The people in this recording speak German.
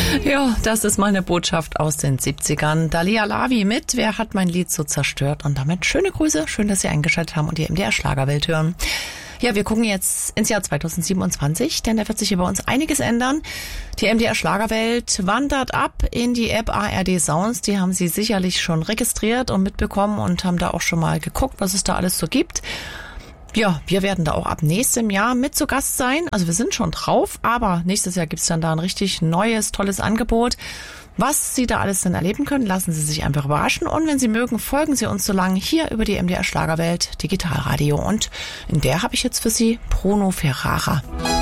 Ja, das ist mal eine Botschaft aus den 70ern. Dalia Lavi mit Wer hat mein Lied so zerstört? Und damit schöne Grüße, schön, dass Sie eingeschaltet haben und die MDR Schlagerwelt hören. Ja, wir gucken jetzt ins Jahr 2027, denn da wird sich über uns einiges ändern. Die MDR Schlagerwelt wandert ab in die App ARD Sounds. Die haben Sie sicherlich schon registriert und mitbekommen und haben da auch schon mal geguckt, was es da alles so gibt. Ja, wir werden da auch ab nächstem Jahr mit zu Gast sein. Also wir sind schon drauf, aber nächstes Jahr gibt's dann da ein richtig neues, tolles Angebot. Was Sie da alles denn erleben können, lassen Sie sich einfach überraschen. Und wenn Sie mögen, folgen Sie uns so lange hier über die MDR Schlagerwelt Digitalradio. Und in der habe ich jetzt für Sie Bruno Ferrara.